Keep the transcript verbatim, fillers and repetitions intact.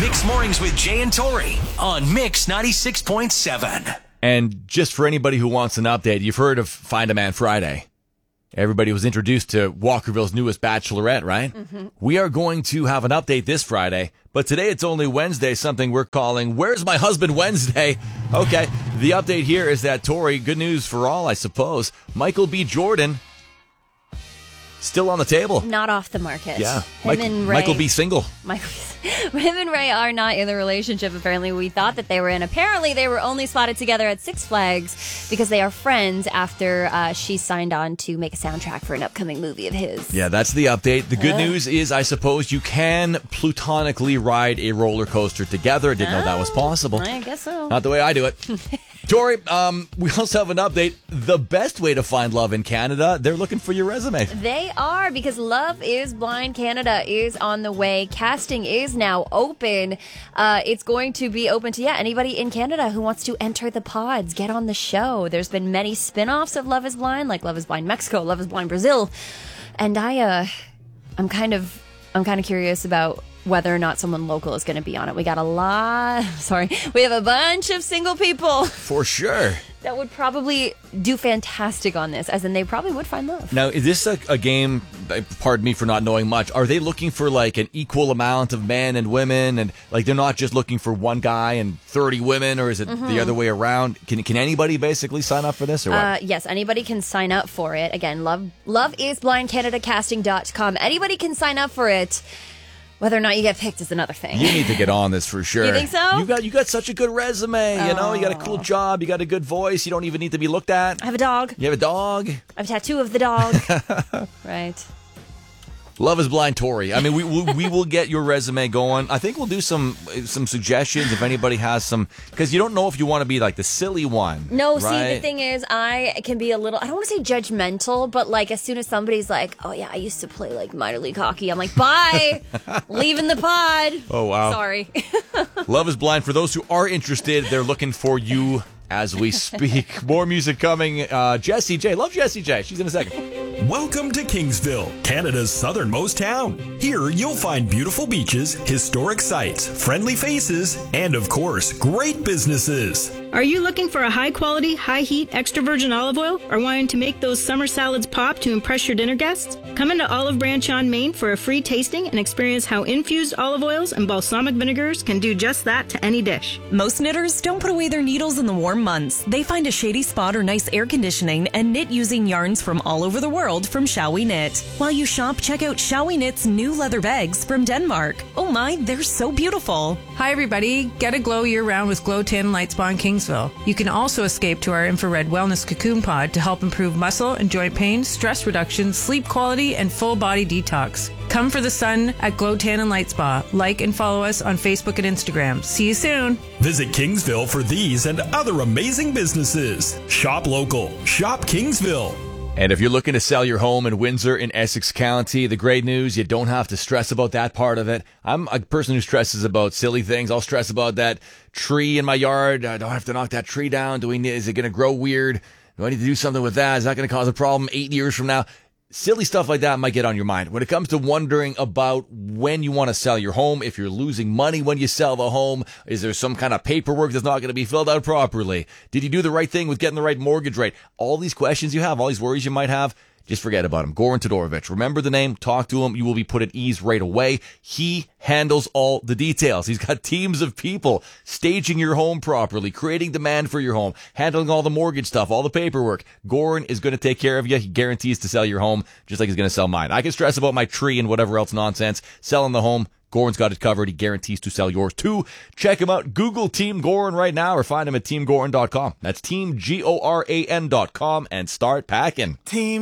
Mix Mornings with Jay and Tori on Mix ninety-six point seven. And just for anybody who wants an update, you've heard of Find a Man Friday. Everybody was introduced to Walkerville's newest bachelorette, right? Mm-hmm. We are going to have an update this Friday, but today it's only Wednesday, something we're calling Where's My Husband Wednesday? Okay, the update here is that, Tori, good news for all, I suppose, Michael B. Jordan still on the table. Not off the market. Yeah. Him Mike, and Ray, Michael B. single. Michael, him and Ray are not in the relationship, apparently. We thought that they were in. Apparently, they were only spotted together at Six Flags because they are friends after uh, she signed on to make a soundtrack for an upcoming movie of his. Yeah, that's the update. The good uh. news is, I suppose, you can platonically ride a roller coaster together. I didn't uh, know that was possible. I guess so. Not the way I do it. Tori, um, we also have an update. The best way to find love in Canada, they're looking for your resume. They are, because Love is Blind Canada is on the way. Casting is now open. Uh, it's going to be open to, yeah, anybody in Canada who wants to enter the pods, get on the show. There's been many spin-offs of Love is Blind, like Love is Blind Mexico, Love is Blind Brazil. And I, uh, I'm kind of, I'm kind of curious about whether or not someone local is going to be on it. We got a lot, sorry, we have a bunch of single people. For sure. That would probably do fantastic on this, as in they probably would find love. Now, is this a, a game, pardon me for not knowing much, are they looking for like an equal amount of men and women, and like they're not just looking for one guy and thirty women, or is it mm-hmm. the other way around? Can can anybody basically sign up for this, or what? Uh, yes, anybody can sign up for it. Again, love love is blind canada casting dot com. Anybody can sign up for it. Whether or not you get picked is another thing. You need to get on this for sure. You think so? You got you got such a good resume. Oh. You know, you got a cool job. You got a good voice. You don't even need to be looked at. I have a dog. You have a dog. I have a tattoo of the dog. Right. Love is Blind Tori. I mean, we, we we will get your resume going. I think we'll do some some suggestions if anybody has some, because you don't know if you want to be like the silly one. No, right? See, the thing is, I can be a little, I don't want to say judgmental, but like as soon as somebody's like, oh yeah, I used to play like minor league hockey, I'm like, bye, leaving the pod. Oh, wow. Sorry. Love is Blind. For those who are interested, they're looking for you as we speak. More music coming. Uh, Jessie J. Love Jessie J. She's in a second. Welcome to Kingsville, Canada's southernmost town. Here you'll find beautiful beaches, historic sites, friendly faces, and of course, great businesses. Are you looking for a high-quality, high-heat, extra virgin olive oil, or wanting to make those summer salads pop to impress your dinner guests? Come into Olive Branch on Main for a free tasting and experience how infused olive oils and balsamic vinegars can do just that to any dish. Most knitters don't put away their needles in the warm months. They find a shady spot or nice air conditioning and knit using yarns from all over the world from Shall We Knit. While you shop, check out Shall We Knit's new leather bags from Denmark. Oh my, they're so beautiful. Hi everybody, get a glow year-round with Glow Tin Light Spa in Kingsville. You can also escape to our infrared wellness cocoon pod to help improve muscle and joint pain, stress reduction, sleep quality, and full body detox. Come for the sun at Glow Tan and Light Spa. Like and follow us on Facebook and Instagram. See you soon. Visit Kingsville for these and other amazing businesses. Shop local. Shop Kingsville. And if you're looking to sell your home in Windsor in Essex County, the great news, you don't have to stress about that part of it. I'm a person who stresses about silly things. I'll stress about that tree in my yard. I don't have to knock that tree down. Do we need, is it going to grow weird? Do I need to do something with that? Is that going to cause a problem eight years from now? Silly stuff like that might get on your mind. When it comes to wondering about when you want to sell your home, if you're losing money when you sell the home, is there some kind of paperwork that's not going to be filled out properly? Did you do the right thing with getting the right mortgage rate? All these questions you have, all these worries you might have, just forget about him. Goran Todorovic. Remember the name. Talk to him. You will be put at ease right away. He handles all the details. He's got teams of people staging your home properly, creating demand for your home, handling all the mortgage stuff, all the paperwork. Goran is going to take care of you. He guarantees to sell your home just like he's going to sell mine. I can stress about my tree and whatever else nonsense. Selling the home, Goran's got it covered. He guarantees to sell yours too. Check him out. Google Team Goran right now or find him at team goran dot com. That's team G O R A N dot com and start packing. Team